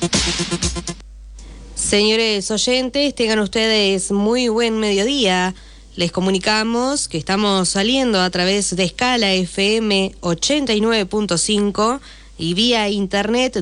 Señores oyentes, tengan ustedes muy buen mediodía. Les comunicamos que estamos saliendo a través de Escala FM 89.5 y vía internet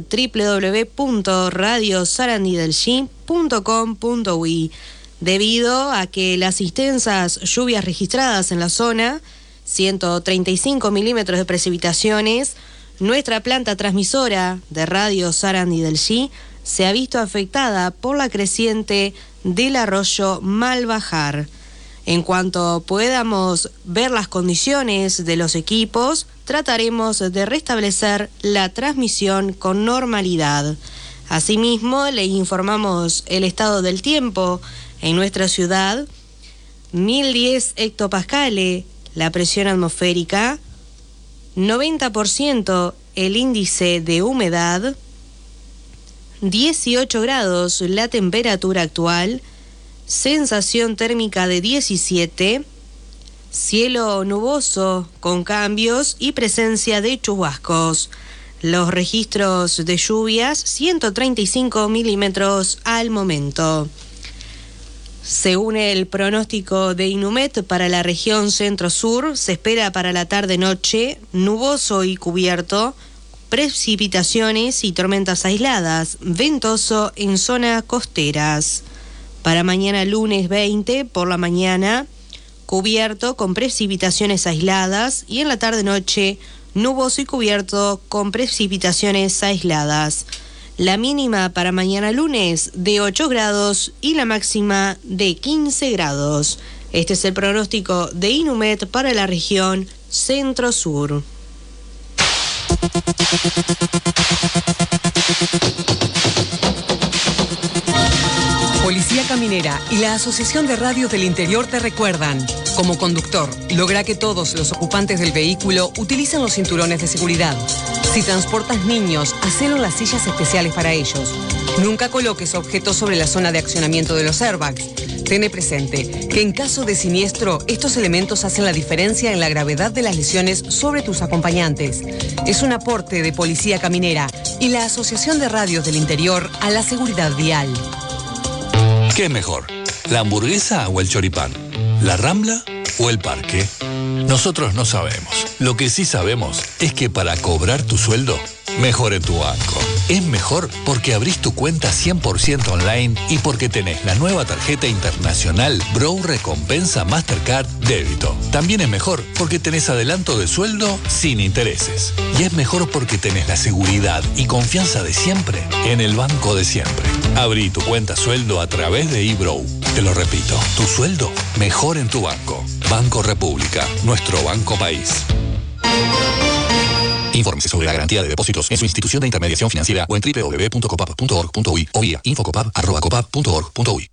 www.radiosarandidelshin.com.uy. Debido a que las extensas lluvias registradas en la zona, 135 milímetros de precipitaciones, nuestra planta transmisora de Radio Sarandí del Shi se ha visto afectada por la creciente del arroyo Malbajar. En cuanto podamos ver las condiciones de los equipos, trataremos de restablecer la transmisión con normalidad. Asimismo, le informamos el estado del tiempo en nuestra ciudad: 1010 hectopascales la presión atmosférica, 90% el índice de humedad, 18 grados la temperatura actual, sensación térmica de 17, cielo nuboso con cambios y presencia de chubascos. Los registros de lluvias, 135 milímetros al momento. Según el pronóstico de Inumet para la región centro-sur, se espera para la tarde-noche nuboso y cubierto, precipitaciones y tormentas aisladas, ventoso en zonas costeras. Para mañana lunes 20, por la mañana, cubierto con precipitaciones aisladas y en la tarde-noche nuboso y cubierto con precipitaciones aisladas. La mínima para mañana lunes de 8 grados y la máxima de 15 grados. Este es el pronóstico de Inumet para la región centro-sur. Policía Caminera y la Asociación de Radios del Interior te recuerdan: como conductor, logra que todos los ocupantes del vehículo utilicen los cinturones de seguridad. Si transportas niños, hacelo en las sillas especiales para ellos. Nunca coloques objetos sobre la zona de accionamiento de los airbags. Ten presente que en caso de siniestro, estos elementos hacen la diferencia en la gravedad de las lesiones sobre tus acompañantes. Es un aporte de Policía Caminera y la Asociación de Radios del Interior a la seguridad vial. ¿Qué es mejor? ¿La hamburguesa o el choripán? ¿La Rambla o el parque? Nosotros no sabemos. Lo que sí sabemos es que para cobrar tu sueldo, mejor en tu banco. Es mejor porque abrís tu cuenta 100% online y porque tenés la nueva tarjeta internacional Bro Recompensa Mastercard Débito. También es mejor porque tenés adelanto de sueldo sin intereses. Y es mejor porque tenés la seguridad y confianza de siempre en el banco de siempre. Abrí tu cuenta sueldo a través de eBrow. Te lo repito, tu sueldo mejor en tu banco. Banco República, nuestro banco país. Infórmese sobre la garantía de depósitos en su institución de intermediación financiera o en www.copap.org.uy o vía infocopap@copap.org.uy.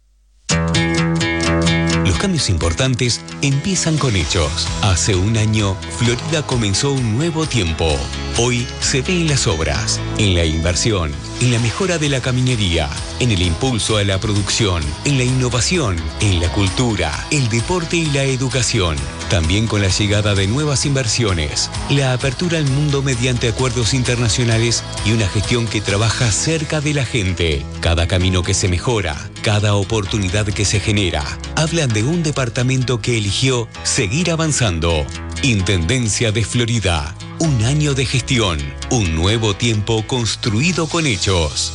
Los cambios importantes empiezan con hechos. Hace un año, Florida comenzó un nuevo tiempo. Hoy se ve en las obras, en la inversión, en la mejora de la caminería, en el impulso a la producción, en la innovación, en la cultura, el deporte y la educación. También con la llegada de nuevas inversiones, la apertura al mundo mediante acuerdos internacionales y una gestión que trabaja cerca de la gente. Cada camino que se mejora, cada oportunidad que se genera, hablan de un departamento que eligió seguir avanzando. Intendencia de Florida. Un año de gestión. Un nuevo tiempo construido con hechos.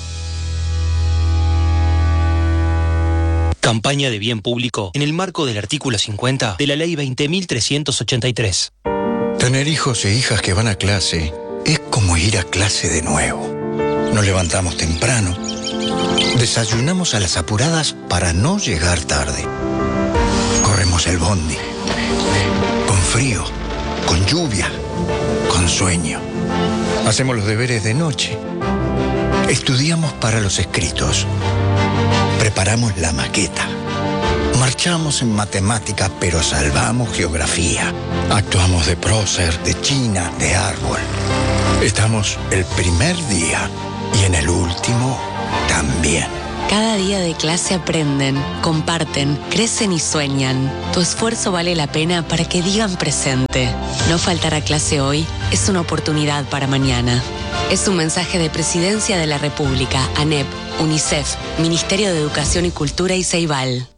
Campaña de bien público en el marco del artículo 50 de la Ley 20.383. Tener hijos e hijas que van a clase es como ir a clase de nuevo. Nos levantamos temprano, desayunamos a las apuradas para no llegar tarde. Corremos el bondi, con frío, con lluvia, con sueño. Hacemos los deberes de noche. Estudiamos para los escritos. Preparamos la maqueta. Marchamos en matemática, pero salvamos geografía. Actuamos de prócer, de china, de árbol. Estamos el primer día y en el último también. Cada día de clase aprenden, comparten, crecen y sueñan. Tu esfuerzo vale la pena para que digan presente. No faltar a clase hoy es una oportunidad para mañana. Es un mensaje de Presidencia de la República, ANEP, UNICEF, Ministerio de Educación y Cultura y Ceibal.